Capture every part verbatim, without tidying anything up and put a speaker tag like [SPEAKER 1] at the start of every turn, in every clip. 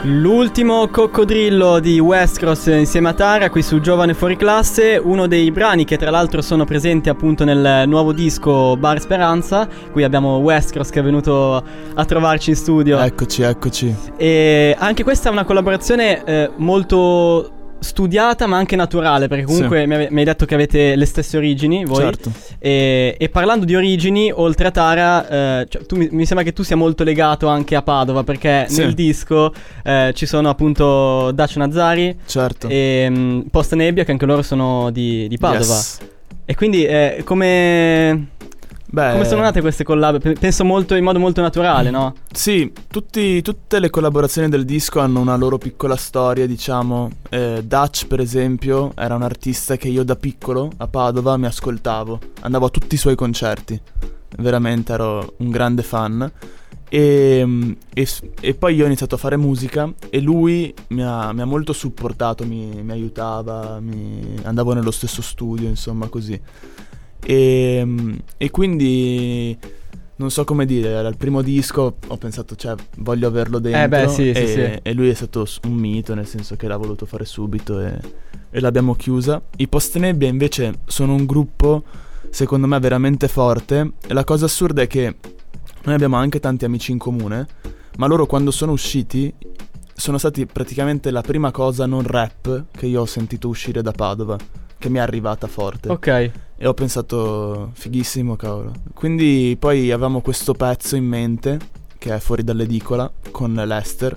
[SPEAKER 1] L'ultimo coccodrillo di West Cross insieme a Tara qui su Giovane Fuori Classe, uno dei brani che tra l'altro sono presenti appunto nel nuovo disco Bar Speranza. Qui abbiamo West Cross che è venuto a trovarci in studio.
[SPEAKER 2] Eccoci, eccoci.
[SPEAKER 1] E anche questa è una collaborazione eh, molto studiata ma anche naturale, perché comunque sì. mi, ave- mi hai detto che avete le stesse origini voi.
[SPEAKER 2] Certo.
[SPEAKER 1] E, e parlando di origini, oltre a Tara, eh, cioè, tu, mi, mi sembra che tu sia molto legato anche a Padova, perché sì. nel disco eh, ci sono appunto Dacio Nazzari,
[SPEAKER 2] certo.
[SPEAKER 1] e um, Post Nebbia, che anche loro sono di, di Padova.
[SPEAKER 2] Yes.
[SPEAKER 1] E quindi eh, come...
[SPEAKER 2] Beh,
[SPEAKER 1] come sono nate queste collab? Penso molto in modo molto naturale, no?
[SPEAKER 2] Sì, tutti, tutte le collaborazioni del disco hanno una loro piccola storia, diciamo. eh, Dutch, per esempio, era un artista che io da piccolo a Padova mi ascoltavo. Andavo a tutti i suoi concerti, veramente ero un grande fan. E, e, e poi io ho iniziato a fare musica e lui mi ha, mi ha molto supportato, mi, mi aiutava, mi, andavo nello stesso studio, insomma, così. E, e quindi non so come dire, al primo disco ho pensato, cioè, voglio averlo dentro.
[SPEAKER 1] Eh beh, sì,
[SPEAKER 2] e,
[SPEAKER 1] sì, sì.
[SPEAKER 2] e lui è stato un mito, nel senso che l'ha voluto fare subito e, e l'abbiamo chiusa. I Post Nebbia invece sono un gruppo secondo me veramente forte, e la cosa assurda è che noi abbiamo anche tanti amici in comune, ma loro quando sono usciti sono stati praticamente la prima cosa non rap che io ho sentito uscire da Padova, che mi è arrivata forte.
[SPEAKER 1] Ok.
[SPEAKER 2] E ho pensato, fighissimo, cavolo. Quindi poi avevamo questo pezzo in mente, che è Fuori dall'edicola, con Lester.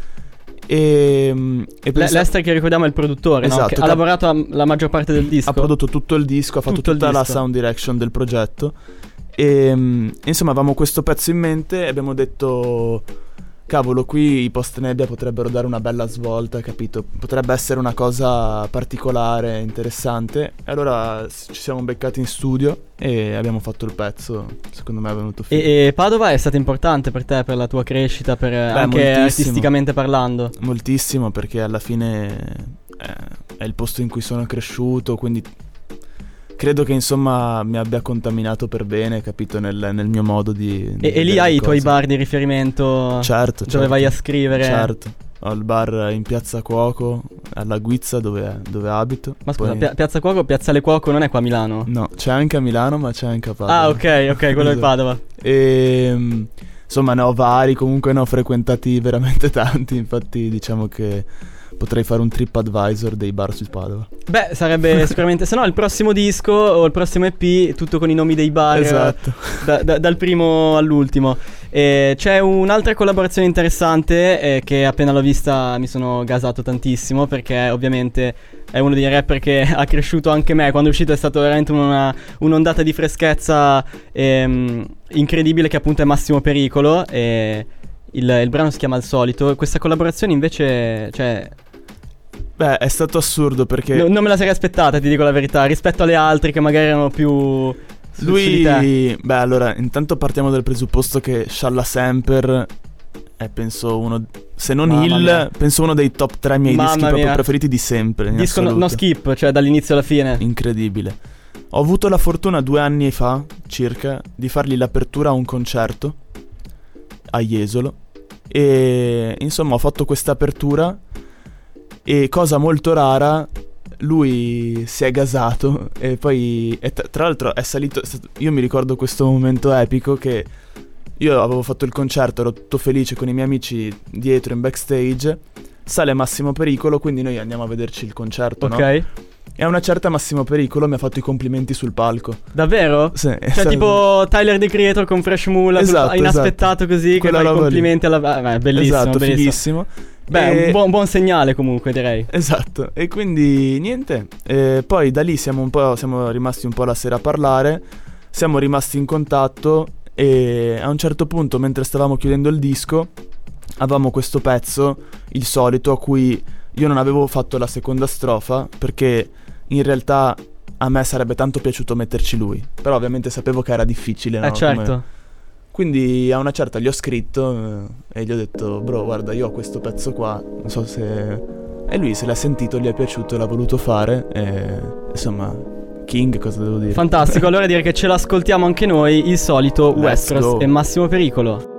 [SPEAKER 2] E, e pensa...
[SPEAKER 1] Lester, che ricordiamo, è il produttore,
[SPEAKER 2] esatto,
[SPEAKER 1] no? Che
[SPEAKER 2] che
[SPEAKER 1] ha lavorato a, la maggior parte del disco.
[SPEAKER 2] Ha prodotto tutto il disco, ha fatto
[SPEAKER 1] tutto
[SPEAKER 2] tutta la
[SPEAKER 1] disco.
[SPEAKER 2] sound direction del progetto. E insomma avevamo questo pezzo in mente e abbiamo detto, cavolo, qui i Post Nebbia potrebbero dare una bella svolta, capito? Potrebbe essere una cosa particolare, interessante. E allora ci siamo beccati in studio e abbiamo fatto il pezzo. Secondo me è venuto figo.
[SPEAKER 1] E, e Padova è stata importante per te, per la tua crescita, per,
[SPEAKER 2] Beh,
[SPEAKER 1] anche
[SPEAKER 2] moltissimo.
[SPEAKER 1] artisticamente parlando?
[SPEAKER 2] Moltissimo, perché alla fine è, è il posto in cui sono cresciuto, quindi credo che insomma mi abbia contaminato per bene, capito, nel, nel mio modo di, di
[SPEAKER 1] E, e lì hai i tuoi
[SPEAKER 2] cose.
[SPEAKER 1] bar di riferimento?
[SPEAKER 2] Certo,
[SPEAKER 1] dove
[SPEAKER 2] certo.
[SPEAKER 1] vai a scrivere?
[SPEAKER 2] Certo, ho il bar in Piazza Cuoco, alla Guizza, dove, dove abito.
[SPEAKER 1] Ma scusa,
[SPEAKER 2] Poi...
[SPEAKER 1] Pia- Piazza Cuoco, Piazzale Cuoco non è qua a Milano?
[SPEAKER 2] No, c'è anche a Milano, ma c'è anche a Padova.
[SPEAKER 1] Ah, ok, ok, quello è Padova.
[SPEAKER 2] E insomma ne ho vari, comunque ne ho frequentati veramente tanti, infatti diciamo che potrei fare un trip advisor dei bar su Padova.
[SPEAKER 1] Beh, sarebbe sicuramente, se no il prossimo disco o il prossimo E P, tutto con i nomi dei bar.
[SPEAKER 2] Esatto.
[SPEAKER 1] da, da, dal primo all'ultimo. E c'è un'altra collaborazione interessante eh, che appena l'ho vista mi sono gasato tantissimo, perché ovviamente è uno dei rapper che ha cresciuto anche me. Quando è uscito è stato veramente una, un'ondata di freschezza ehm, incredibile, che appunto è Massimo Pericolo, e il, il brano si chiama Al Solito. Questa collaborazione invece, cioè...
[SPEAKER 2] Beh, è stato assurdo perché...
[SPEAKER 1] No, non me la sarei aspettata, ti dico la verità, rispetto alle altre che magari erano più... Su,
[SPEAKER 2] Lui,
[SPEAKER 1] su di te.
[SPEAKER 2] Beh, allora, intanto partiamo dal presupposto che Scialla Semper è penso uno, se non
[SPEAKER 1] Mamma
[SPEAKER 2] il,
[SPEAKER 1] mia.
[SPEAKER 2] penso uno dei top tre miei
[SPEAKER 1] Mamma
[SPEAKER 2] dischi
[SPEAKER 1] mia.
[SPEAKER 2] proprio preferiti di sempre. in
[SPEAKER 1] Disco no,
[SPEAKER 2] assoluto.
[SPEAKER 1] no skip, cioè dall'inizio alla fine.
[SPEAKER 2] Incredibile. Ho avuto la fortuna due anni fa, circa, di fargli l'apertura a un concerto a Jesolo. E insomma ho fatto questa apertura e, cosa molto rara, lui si è gasato e poi e tra, tra l'altro è salito, è stato, io mi ricordo questo momento epico che io avevo fatto il concerto, ero tutto felice con i miei amici dietro in backstage, sale Massimo Pericolo, quindi noi andiamo a vederci il concerto,
[SPEAKER 1] Ok.
[SPEAKER 2] no? E a una certa Massimo Pericolo mi ha fatto i complimenti sul palco.
[SPEAKER 1] Davvero?
[SPEAKER 2] Sì, è
[SPEAKER 1] Cioè
[SPEAKER 2] stato-
[SPEAKER 1] tipo Tyler The Creator con Fresh Mool,
[SPEAKER 2] Esatto,
[SPEAKER 1] inaspettato così,
[SPEAKER 2] Quella
[SPEAKER 1] che fa i
[SPEAKER 2] roba lì.
[SPEAKER 1] complimenti alla... ah, beh, bellissimo,
[SPEAKER 2] Esatto,
[SPEAKER 1] bellissimo.
[SPEAKER 2] fighissimo.
[SPEAKER 1] Beh,
[SPEAKER 2] E-
[SPEAKER 1] un buon, buon segnale comunque, direi.
[SPEAKER 2] Esatto, e quindi niente, eh, poi da lì siamo un po', siamo rimasti un po' la sera a parlare, siamo rimasti in contatto e a un certo punto, mentre stavamo chiudendo il disco, avevamo questo pezzo, Il Solito, a cui io non avevo fatto la seconda strofa perché in realtà a me sarebbe tanto piaciuto metterci lui, però ovviamente sapevo che era difficile, no?
[SPEAKER 1] Eh certo.
[SPEAKER 2] Come- Quindi a una certa gli ho scritto eh, e gli ho detto, bro, guarda, io ho questo pezzo qua, non so se... E lui se l'ha sentito, gli è piaciuto, l'ha voluto fare e insomma, King, cosa devo dire?
[SPEAKER 1] Fantastico, allora direi che ce l'ascoltiamo anche noi, Il Solito,
[SPEAKER 2] Let's
[SPEAKER 1] West Cross
[SPEAKER 2] go.
[SPEAKER 1] e Massimo Pericolo.